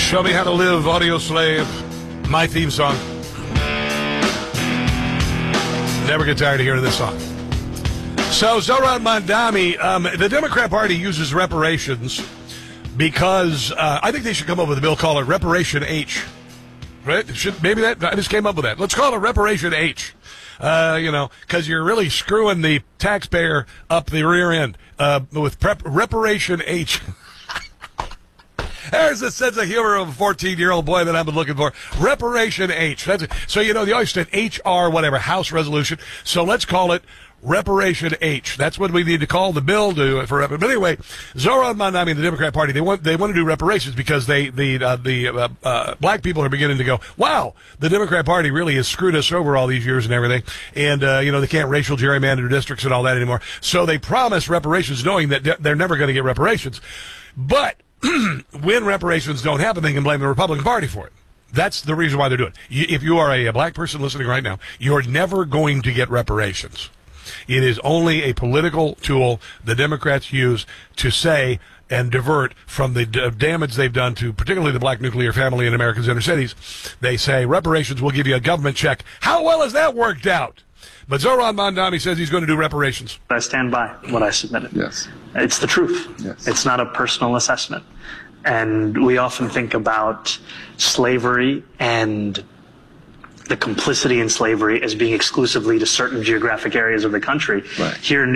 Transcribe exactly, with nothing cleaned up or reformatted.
Show Me How to Live, Audio Slave, my theme song. Never get tired of hearing this song. So, Zohran Mamdani, um, the Democrat Party uses reparations because uh, I think they should come up with a bill called it Reparation H. Right? Should, maybe that, I just came up with that. Let's call it Reparation H. Uh, you know, because you're really screwing the taxpayer up the rear end uh, with prep, Reparation H. There's a sense of humor of a fourteen-year-old boy that I've been looking for. Reparation H. That's it. So, you know, they always said H R, whatever, House resolution. So let's call it Reparation H. That's what we need to call the bill to for rep- But anyway, Zohran Mamdani and the Democrat Party, they want they want to do reparations because they the uh, the uh, uh, black people are beginning to go, wow, the Democrat Party really has screwed us over all these years and everything, and uh, you know they can't racial gerrymander districts and all that anymore. So they promise reparations, knowing that de- they're never going to get reparations. But when reparations don't happen, they can blame the Republican Party for it. That's the reason why they're doing it. If you are a black person listening right now, you're never going to get reparations. It is only a political tool the Democrats use to say and divert from the d- damage they've done to particularly the black nuclear family in America's inner cities. They say reparations will give you a government check. How well has that worked out? But Zohran Mamdani says he's going to do reparations. I stand by what I submitted. Yes. It's the truth. Yes. It's not a personal assessment. And we often think about slavery and the complicity in slavery as being exclusively to certain geographic areas of the country. Right. Here in